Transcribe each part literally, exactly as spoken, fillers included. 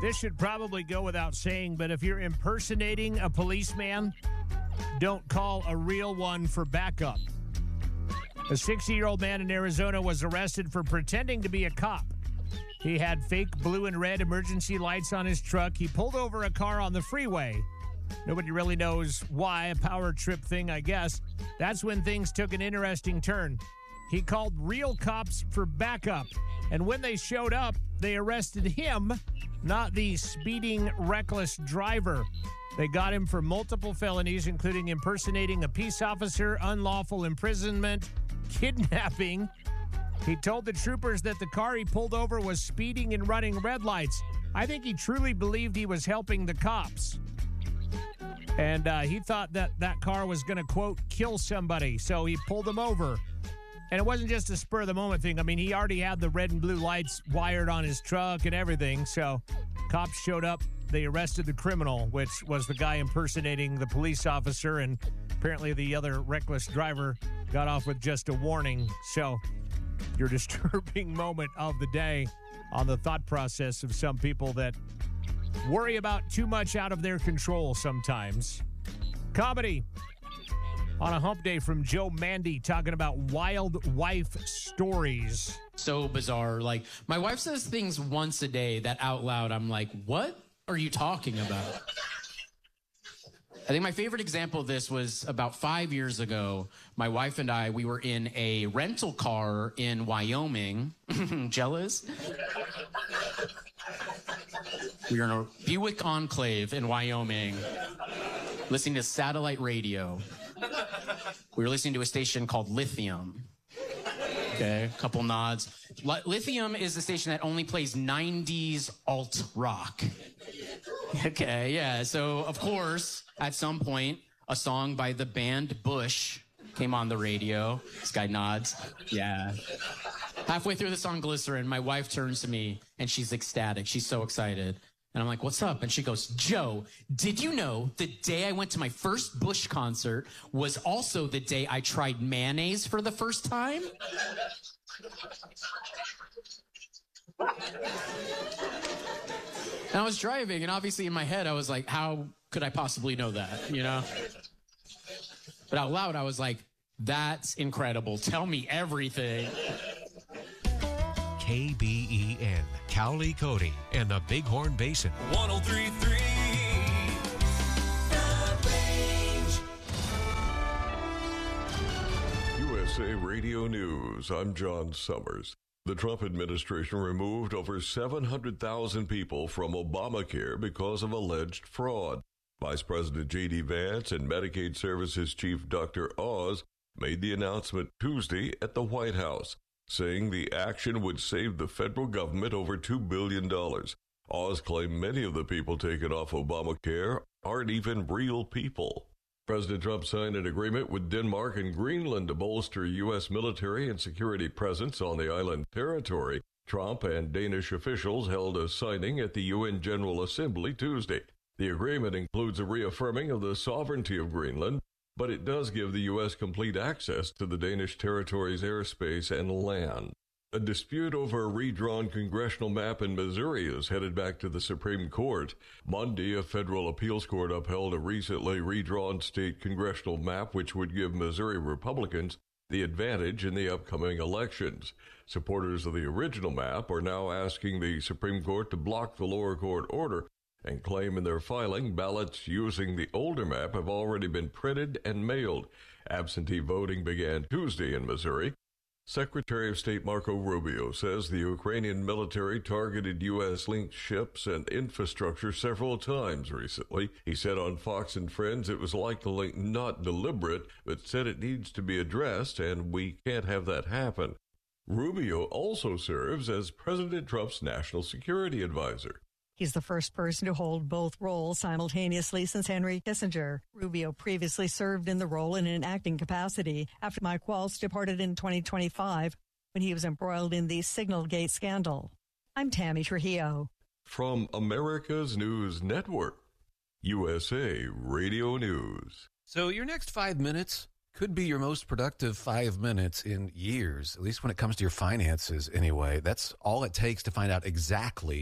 This should probably go without saying, but if you're impersonating a policeman, don't call a real one for backup. A sixty-year-old man in Arizona was arrested for pretending to be a cop. He had fake blue and red emergency lights on his truck. He pulled over a car on the freeway. Nobody really knows why, a power trip thing, I guess. That's when things took an interesting turn. He called real cops for backup, and when they showed up, they arrested him, not the speeding, reckless driver. They got him for multiple felonies, including impersonating a peace officer, unlawful imprisonment, kidnapping. He told the troopers that the car he pulled over was speeding and running red lights. I think he truly believed he was helping the cops. And uh, he thought that that car was going to, quote, kill somebody. So he pulled them over. And it wasn't just a spur-of-the-moment thing. I mean, he already had the red and blue lights wired on his truck and everything. So cops showed up. They arrested the criminal, which was the guy impersonating the police officer. And apparently the other reckless driver got off with just a warning. So your disturbing moment of the day on the thought process of some people that worry about too much out of their control sometimes. Comedy on a hump day from Joe Mandy talking about wild wife stories. So bizarre. Like, my wife says things once a day that out loud I'm like, what are you talking about? I think my favorite example of this was about five years ago. My wife and I, we were in a rental car in Wyoming. Jealous? We were in a Buick Enclave in Wyoming, listening to satellite radio. We were listening to a station called Lithium. Okay, a couple nods. L- Lithium is the station that only plays nineties alt rock. Okay, yeah. So, of course, at some point, a song by the band Bush came on the radio. This guy nods. Yeah. Halfway through the song Glycerin, my wife turns to me, and she's ecstatic. She's so excited. And I'm like, what's up? And she goes, Joe, did you know the day I went to my first Bush concert was also the day I tried mayonnaise for the first time? And I was driving, and obviously in my head, I was like, how could I possibly know that, you know? But out loud, I was like, that's incredible. Tell me everything. K B E N, Cowley Cody, and the Bighorn Basin. one oh three point three The Range. U S A Radio News, I'm John Summers. The Trump administration removed over seven hundred thousand people from Obamacare because of alleged fraud. Vice President J D Vance and Medicaid Services Chief Doctor Oz made the announcement Tuesday at the White House, saying the action would save the federal government over two billion dollars. Oz claimed many of the people taken off Obamacare aren't even real people. President Trump signed an agreement with Denmark and Greenland to bolster U S military and security presence on the island territory. Trump and Danish officials held a signing at the U N General Assembly Tuesday. The agreement includes a reaffirming of the sovereignty of Greenland, but it does give the U S complete access to the Danish territory's airspace and land. A dispute over a redrawn congressional map in Missouri is headed back to the Supreme Court. Monday, a federal appeals court upheld a recently redrawn state congressional map which would give Missouri Republicans the advantage in the upcoming elections. Supporters of the original map are now asking the Supreme Court to block the lower court order and claim in their filing ballots using the older map have already been printed and mailed. Absentee voting began Tuesday in Missouri. Secretary of State Marco Rubio says the Ukrainian military targeted U S-linked ships and infrastructure several times recently. He said on Fox and Friends it was likely not deliberate, but said it needs to be addressed, and we can't have that happen. Rubio also serves as President Trump's national security advisor. He's the first person to hold both roles simultaneously since Henry Kissinger. Rubio previously served in the role in an acting capacity after Mike Waltz departed in twenty twenty-five when he was embroiled in the Signalgate scandal. I'm Tammy Trujillo. From America's News Network, U S A Radio News. So your next five minutes could be your most productive five minutes in years, at least when it comes to your finances anyway. That's all it takes to find out exactly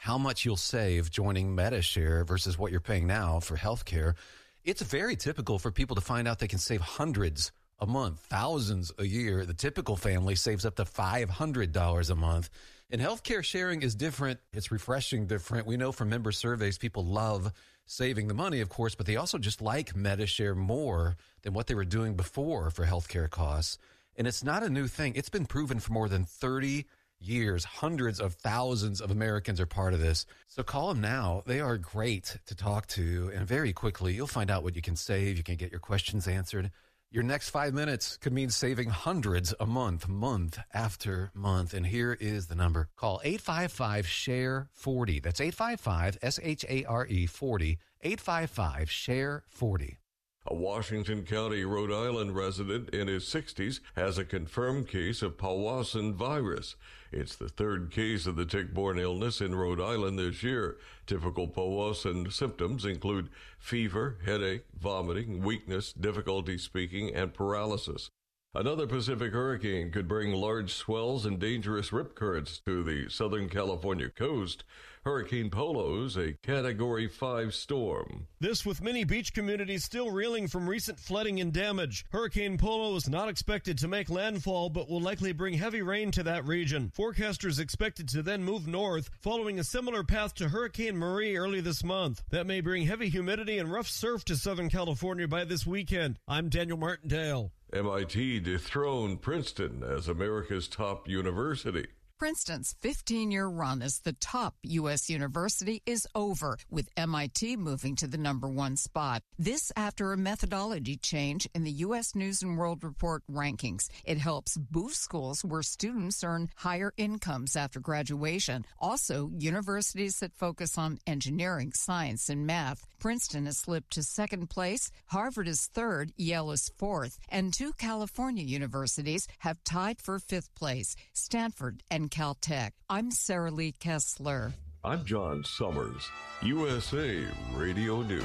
how much you'll save joining Medi-Share versus what you're paying now for healthcare. It's very typical for people to find out they can save hundreds a month, thousands a year. The typical family saves up to five hundred dollars a month. And healthcare sharing is different. It's refreshing different. We know from member surveys, people love saving the money, of course, but they also just like Medi-Share more than what they were doing before for healthcare costs. And it's not a new thing. It's been proven for more than thirty years. Hundreds of thousands of Americans are part of this. So call them now. They are great to talk to. And very quickly, you'll find out what you can save. You can get your questions answered. Your next five minutes could mean saving hundreds a month, month after month. And here is the number. Call eight five five, S H A R E, forty. That's eight five five, S H A R E, forty. eight five five, S H A R E, forty. A Washington County, Rhode Island resident in his sixties has a confirmed case of Powassan virus. It's the third case of the tick-borne illness in Rhode Island this year. Typical Powassan symptoms include fever, headache, vomiting, weakness, difficulty speaking, and paralysis. Another Pacific hurricane could bring large swells and dangerous rip currents to the Southern California coast. Hurricane Polo's a Category five storm. This with many beach communities still reeling from recent flooding and damage. Hurricane Polo is not expected to make landfall, but will likely bring heavy rain to that region. Forecasters expected to then move north, following a similar path to Hurricane Marie early this month. That may bring heavy humidity and rough surf to Southern California by this weekend. I'm Daniel Martindale. M I T dethroned Princeton as America's top university. Princeton's fifteen-year run as the top U S university is over, with M I T moving to the number one spot. This after a methodology change in the U S News and World Report rankings. It helps boost schools where students earn higher incomes after graduation. Also, universities that focus on engineering, science, and math. Princeton has slipped to second place, Harvard is third, Yale is fourth, and two California universities have tied for fifth place, Stanford and Caltech. I'm Sarah Lee Kessler. I'm John Summers, U S A Radio News.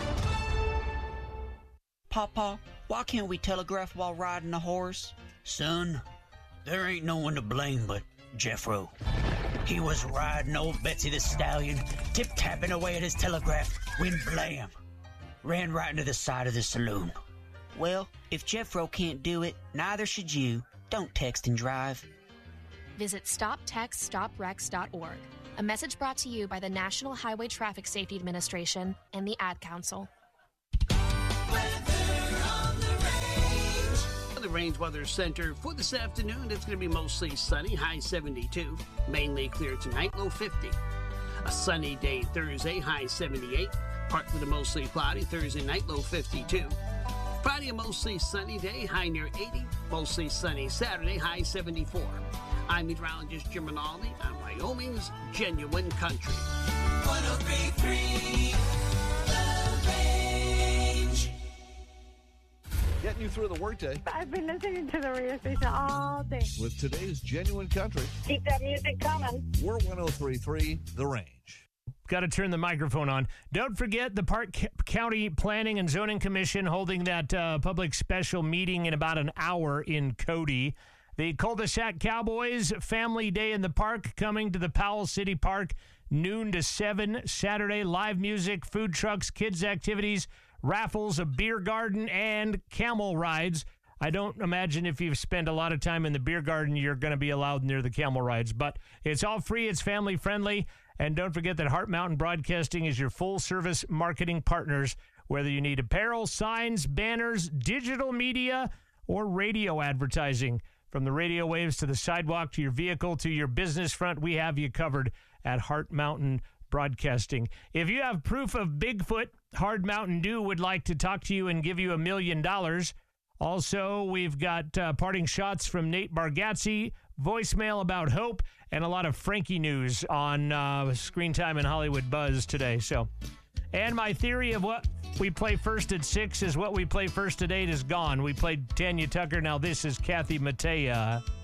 Papa, why can't we telegraph while riding a horse? Son, there ain't no one to blame but Jeffro. He was riding old Betsy the Stallion, tip-tapping away at his telegraph, when blam, ran right into the side of the saloon. Well, if Jeffro can't do it, neither should you. Don't text and drive. Visit stop text stop wrecks dot org. A message brought to you by the National Highway Traffic Safety Administration and the Ad Council. The Range Weather Center for this afternoon, it's going to be mostly sunny, high seventy-two. Mainly clear tonight, low fifty. A sunny day Thursday, high seventy-eight. Partly to mostly cloudy Thursday night, low fifty-two. Friday, a mostly sunny day, high near eighty. Mostly sunny Saturday, high seventy-four. I'm meteorologist Jim Rinaldi on Wyoming's Genuine Country. one oh three point three The Range. Getting you through the workday. I've been listening to the radio station all day. With today's Genuine Country. Keep that music coming. We're one oh three point three The Range. Got to turn the microphone on. Don't forget the Park County Planning and Zoning Commission holding that uh, public special meeting in about an hour in Cody. The Cul-de-sac Cowboys Family Day in the Park coming to the Powell City Park noon to seven Saturday. Live music, food trucks, kids activities, raffles, a beer garden, and camel rides. I don't imagine if you've spent a lot of time in the beer garden, you're going to be allowed near the camel rides. But it's all free. It's family friendly. And don't forget that Heart Mountain Broadcasting is your full-service marketing partners, whether you need apparel, signs, banners, digital media, or radio advertising. From the radio waves to the sidewalk to your vehicle to your business front, we have you covered at Heart Mountain Broadcasting. If you have proof of Bigfoot, Hard Mountain Dew would like to talk to you and give you a million dollars. Also, we've got uh, parting shots from Nate Bargatze, voicemail about hope, and a lot of Frankie news on uh, Screen Time and Hollywood Buzz today. So, and my theory of what we play first at six is what we play first at eight is gone. We played Tanya Tucker. Now this is Kathy Mattea.